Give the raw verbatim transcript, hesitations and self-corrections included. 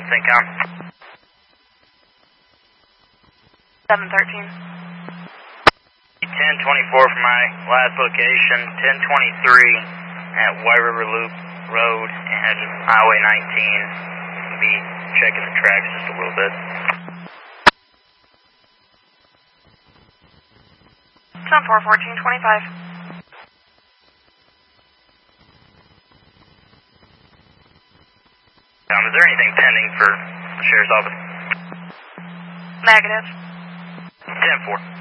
CENTCOM. seven thirteen. ten twenty-four for my last location, ten twenty-three at White River Loop Road and Highway nineteen. I'll be checking the tracks just a little bit. ten four fourteen twenty-five. Um, is there anything pending for the Sheriff's Office? Negative. ten four.